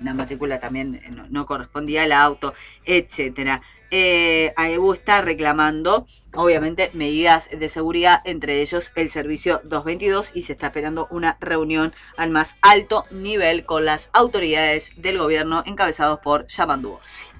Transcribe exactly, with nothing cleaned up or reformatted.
la matrícula también no, no correspondía al auto, etcétera. Eh, AEBU está reclamando, obviamente, medidas de seguridad, entre ellos el servicio doscientos veintidós, y se está esperando una reunión al más alto nivel con las autoridades del gobierno encabezados por Yamandu Orsi.